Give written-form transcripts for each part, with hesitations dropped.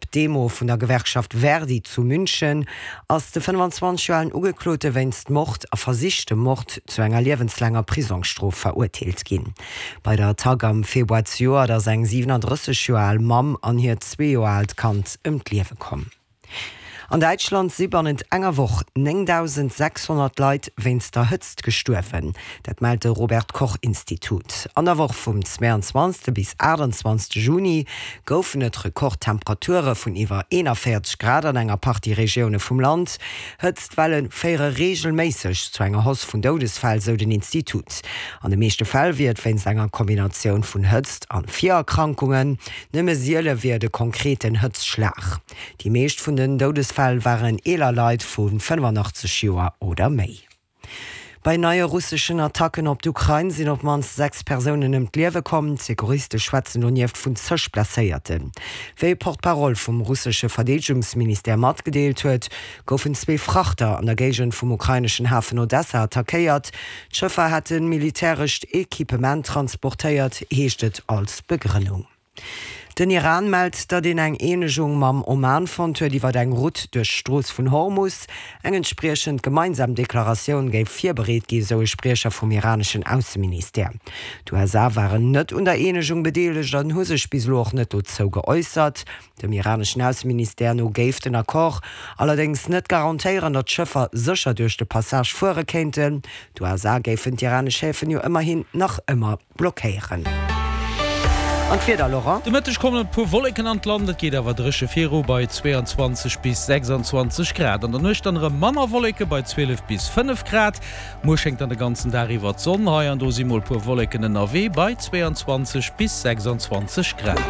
Demo vun der Gewerkschaft Verdi zu München ass de 25-jährigen ugeklote wennst Mord a versichte Mord zu enger lebenslanger Prisonstrof verurteilt gin. Bei der Tag am Februar Joer der seg 37-jährige Mam an hier 2 Jahre alt Kant Liewe kom. An Deutschland siebernet enger woch 9.600 Leiit wenn's der hëtzt gesturfen. Dat meldete Robert Koch Institut. An der Woche vom 22. bis 28. Juni goufen et Rekordtemperature vun iwwer 41 Grad an enger Party Regione vum Land. Hëtztwellen féiere regelméisseg zu enger Hoss vun Todesfall so den Institut. An de meeschte Fall wird wenn's enger Kombination vun Hëtzt an 4 Erkrankungen, nëmme Siele wie de konkreten Hëtzschlag. Die meescht vun den Todesfall waren eler Leiit vun 85 Joer oder méi. Bei neue russischen Attacken op d'Ukraine sind op mans 6 Personen im Liewe kommen, Sekuriste schwatzen und jeft vun Zösch placéierten. Wéi Portparol vom russische Verteidigungsminister mat gedeelt huet, goufen 2 Frachter an der Gegend vom ukrainischen Hafen Odessa attackéiert. D'Schëffer hätten militärisch Equipement transportéiert, heeschtet als Begründung. Den Iran meldt, dat den eng Enegung mam Oman fand huet, iwwer eng Route durch Stroos vun Hormuz. Eng entsprechend gemeinsam Deklaration géif 4 bereet gi so Sprecher vom iranischen Außenminister. Die USA waren net unter Enegung bedeelig, an hu sech bisloch net zo geäußert. Dem iranischen Außenminister no géif den Akkor, allerdings net garantiieren, dat Schëffer sicher durch de Passage vorrekennten. Die USA géifen die iranische Häfen jo immerhin noch immer blockieren. Und wieder, Laurent? De Mittag kommen pu Wolken an Land, geht awer drische Fero bei 22 bis 26 Grad. An der nüchternere Mannerwolke bei 12 bis 5 Grad. Mo schenkt an den ganzen Dariwer Sonnenhai an dosimol pu Wolken in AW bei 22 bis 26 Grad.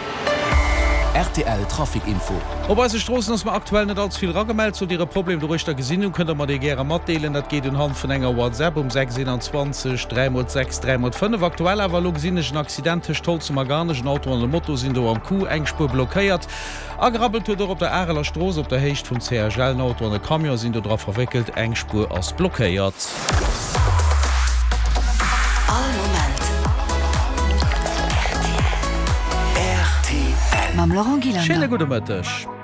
RTL Trafikinfo. Op se Strossen ass ma aktuell net als viel raggemeldt zu Dire Problem durch der Gesinnung kënne man de gre mat deelen, dat geht in Hand vun enger WhatsApp um 627 306 305 aktuell awer logsinnnechen Akcidente stoll zum organischen Auto an de Motto sind do am Kuh engspur blockéiert. Agrabbelt huet op der Äreler Stroos op der Hecht vun CRGL-Auto an de Kamion sind dra verwickelt, engspur ass blockéiert. Mam Laurent Guillain. Schöne gute Mittag.